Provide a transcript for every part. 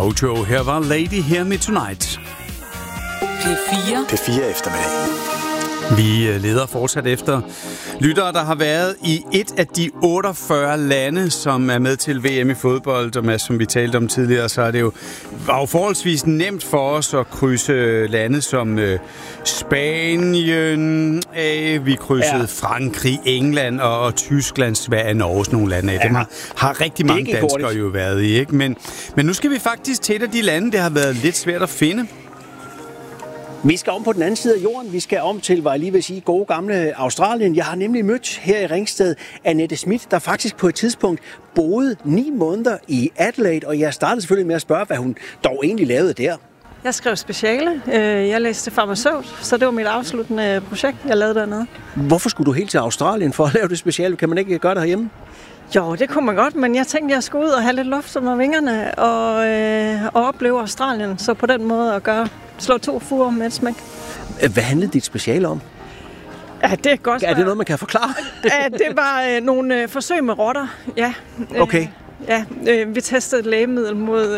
Mojo. Her var Lady Hear Me Tonight. P4 eftermiddag. Vi leder fortsat efter lyttere, der har været i et af de 48 lande, som er med til VM i fodbold. Og som vi talte om tidligere, så er det jo forholdsvis nemt for os at krydse lande som Spanien. Vi krydsede Frankrig, England og Tyskland, Sverige, Norge, nogle lande af. Dem har rigtig mange danskere jo været i, ikke? Men nu skal vi faktisk til et af de lande, det har været lidt svært at finde. Vi skal om på den anden side af jorden. Vi skal om til, hvad jeg lige vil sige, gode gamle Australien. Jeg har nemlig mødt her i Ringsted Annette Schmidt, der faktisk på et tidspunkt boede 9 måneder i Adelaide. Og jeg startede selvfølgelig med at spørge, hvad hun dog egentlig lavede der. Jeg skrev speciale. Jeg læste farmaceut, så det var mit afsluttende projekt, jeg lavede dernede. Hvorfor skulle du helt til Australien for at lave det speciale? Kan man ikke gøre det herhjemme? Jo, det kunne man godt, men jeg tænkte, at jeg skulle ud og have lidt luft under vingerne og opleve Australien. Så på den måde at slå 2 fluer med et smæk. Hvad handlede dit speciale om? Ja, det er godt. Er det noget, man kan forklare? Ja, det var nogle forsøg med rotter, ja. Okay. Vi testede et lægemiddel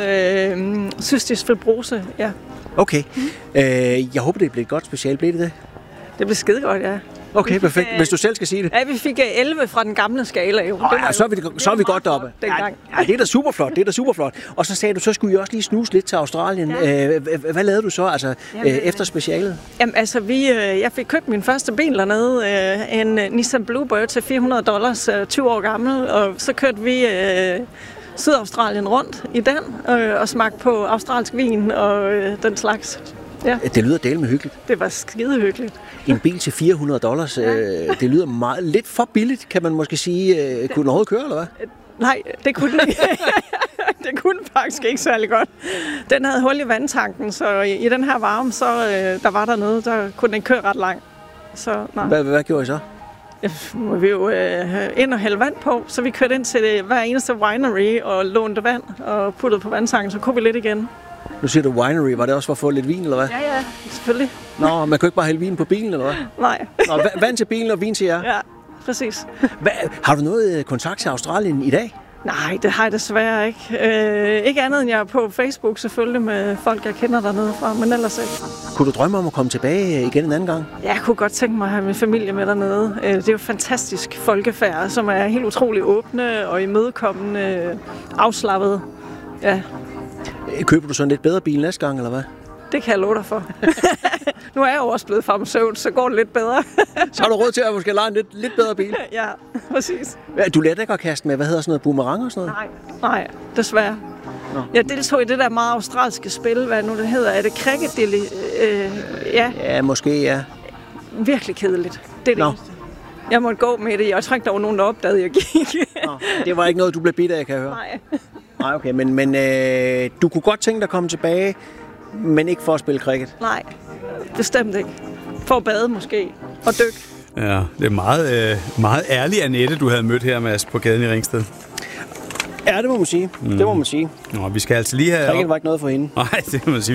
mod cystisk fibrose, ja. Okay. Jeg håber, det blev et godt speciale. Blev det det? Det blev skide godt, ja. Okay, perfekt. Hvis du selv skal sige det. Ja, vi fik 11 fra den gamle skala, jo. Så er vi godt deroppe. Ja, det er da super flot. Og så sagde du, så skulle I også lige snuse lidt til Australien. Ja. Hvad lavede du så efter specialet? Jamen, altså, jeg fik købt min første bil dernede. En Nissan Bluebird til $400, 20 år gammel. Og så kørte vi Sydaustralien rundt i den og smagte på australsk vin og den slags. Ja. Det lyder delt med hyggeligt. Det var skide hyggeligt. En bil til $400, det lyder meget lidt for billigt, kan man måske sige. Kunne den overhovedet køre, eller hvad? Nej, det kunne den ikke. Det kunne den faktisk ikke særlig godt. Den havde hul i vandtanken, så i den her varme, så der var der noget, der kunne den ikke køre ret langt. Så, nej. Hvad gjorde I så? Ja, må vi jo ind og hælde vand på, så vi kørte ind til hver eneste winery og lånte vand og puttede på vandtanken, så kunne vi lidt igen. Nu siger du winery. Var det også for at få lidt vin, eller hvad? Ja, selvfølgelig. Nå, man kan ikke bare hælde vin på bilen, eller hvad? Nej. Nå, vand til bilen og vin til jer? Ja, præcis. Har du noget kontakt til Australien i dag? Nej, det har jeg desværre ikke. Ikke andet end jeg er på Facebook selvfølgelig med folk, jeg kender dernede fra, men ellers ikke. Kunne du drømme om at komme tilbage igen en anden gang? Ja, jeg kunne godt tænke mig at have min familie med dernede. Det er jo fantastisk folkefærd, som er helt utrolig åbne og imødekommende, afslappede. Ja. Køber du så en lidt bedre bil næste gang, eller hvad? Det kan jeg love dig for. Nu er jeg jo også blevet farmaceut, så går det lidt bedre. Så har du råd til at måske lege en lidt bedre bil? Ja, præcis. Du lærte ikke at kaste med, hvad hedder sådan noget, boomerang og sådan noget? Nej, desværre. Nå. Jeg deltog i det der meget australske spil, hvad nu det hedder. Er det cricket? Ja. Ja, måske, ja. Virkelig kedeligt. Det er det eneste. Jeg måtte gå med det. Jeg tror ikke, der var nogen, der opdagede, jeg gik. Nå, det var ikke noget, du blev bidt af, kan jeg høre? Nej, okay, men du kunne godt tænke dig at komme tilbage, men ikke for at spille cricket? Nej, bestemt ikke. For at bade måske, og dykke. Ja, det er meget ærlig Annette, du havde mødt her, Mads, på gaden i Ringsted. Ja, det må man sige. Det må man sige. Nå, vi skal altså lige have... Cricket var ikke noget for hende. Nej, det må man sige.